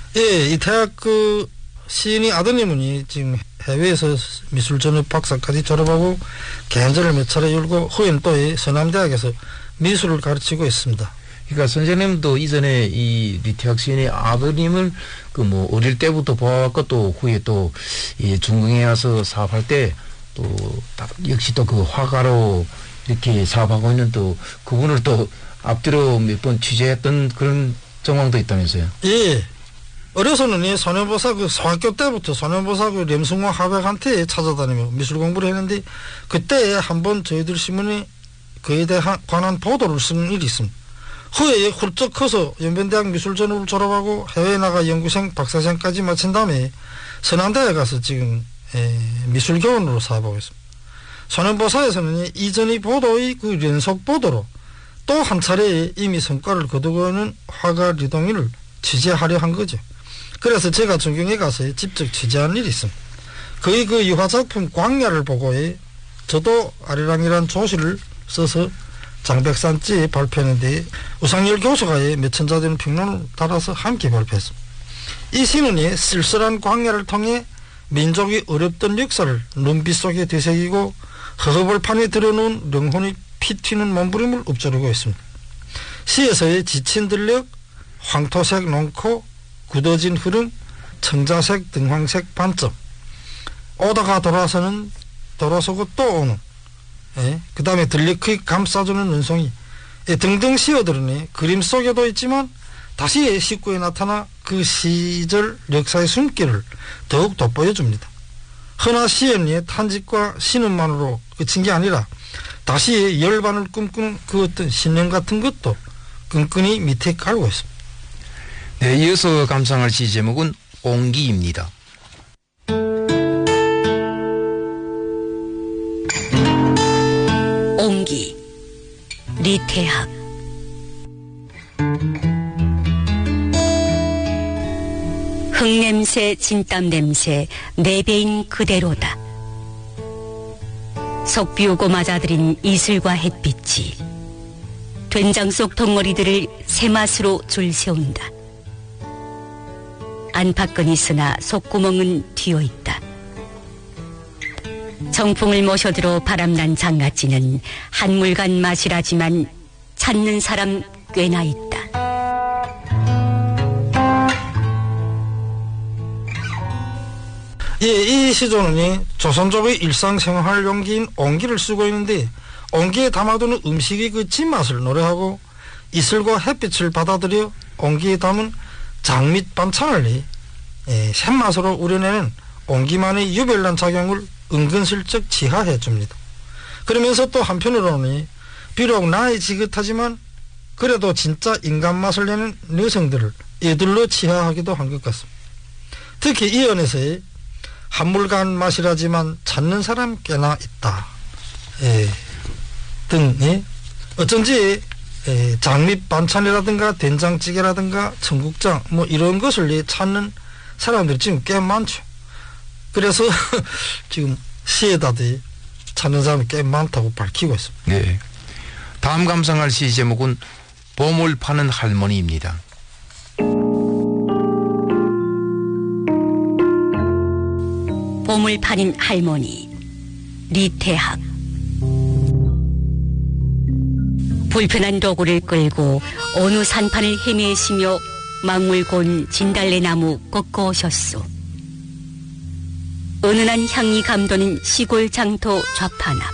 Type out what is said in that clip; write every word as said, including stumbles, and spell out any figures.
예, 이태학 그 시인이 아드님은 지금 해외에서 미술 전업 박사까지 졸업하고 개인전을 몇 차례 열고 후에는 또 이 서남대학에서 미술을 가르치고 있습니다. 그러니까 선생님도 이전에 이 리태학 시인의 아버님을 그 뭐 어릴 때부터 보았고 또 후에 또 이 중흥에 와서 사업할 때 또 역시 또 그 화가로 이렇게 사업하고 있는 또 그분을 또 앞뒤로 몇 번 취재했던 그런 정황도 있다면서요? 예. 어려서는 이 소년보사 그 소학교 때부터 소년보사 그 рем승호 하백한테 찾아다니며 미술 공부를 했는데 그때 한번 저희들 신문에 그에 대한 관한 보도를 쓴 일이 있습니다. 후에 훌쩍 커서 연변대학 미술 전업을 졸업하고 해외에 나가 연구생 박사생까지 마친 다음에 서남대에 가서 지금 에, 미술교원으로 사업하고 있습니다. 소년보사에서는 이전의 보도의 그 연속 보도로 또 한 차례 이미 성과를 거두고는 화가 류동인을 취재하려 한 거죠. 그래서 제가 전경에 가서 직접 취재한 일이 있습니다. 거의 그 유화작품 광야를 보고 저도 아리랑이란 조시를 써서 장백산지에 발표했는데 우상열 교수가 몇천 자 되는 평론을 달아서 함께 발표했습니다. 이 시는 쓸쓸한 광야를 통해 민족이 어렵던 역사를 눈빛 속에 되새기고 허허벌판에 들여놓은 영혼이 피 튀는 몸부림을 읊조리고 있습니다. 시에서의 지친 들녘, 황토색 농코, 굳어진 흐름, 청자색 등황색 반점, 오다가 돌아서는 돌아서고 또 오는, 예, 그 다음에 들녘의 감싸주는 눈송이, 예, 등등 시어들은 그림 속에도 있지만 다시 식구에 나타나 그 시절 역사의 숨길을 더욱 돋보여줍니다. 허나 시연의 탄직과 신음만으로 그친 게 아니라 다시 열반을 꿈꾸는 그 어떤 신념 같은 것도 끈끈이 밑에 깔고 있습니다. 네, 이어서 감상할 시 제목은 옹기입니다. 옹기, 리태학. 흙냄새, 진땀냄새, 네 배인 그대로다. 속 비우고 맞아들인 이슬과 햇빛이 된장 속 덩어리들을 새맛으로 줄 세운다. 안팎은 있으나 속구멍은 튀어있다. 정풍을 모셔들어 바람난 장갓지는 한물간 맛이라지만 찾는 사람 꽤나 있다. 예, 이 시조는 조선족의 일상생활 용기인 옹기를 쓰고 있는데 옹기에 담아두는 음식의 그 진맛을 노래하고 이슬과 햇빛을 받아들여 옹기에 담은 장밑 반찬을 예, 샘맛으로 우려내는 옹기만의 유별난 작용을 은근슬쩍 지하해 줍니다. 그러면서 또 한편으로는 비록 나이 지긋하지만 그래도 진짜 인간 맛을 내는 여성들을 이들로 치하하기도 한 것 같습니다. 특히 이 연에서의 한물간 맛이라지만 찾는 사람 꽤나 있다. 예, 등, 예? 어쩐지, 예, 장밑 반찬이라든가 된장찌개라든가 청국장, 뭐 이런 것을 찾는 사람들이 지금 꽤 많죠. 그래서 지금 시에다도 찾는 사람이 꽤 많다고 밝히고 있습니다. 네. 다음 감상할 시 제목은 보물 파는 할머니입니다. 보물 파는 할머니, 리태학. 불편한 도구를 끌고 어느 산판을 헤매시며 망물곤 진달래나무 꺾어 오셨소. 은은한 향이 감도는 시골 장터 좌파나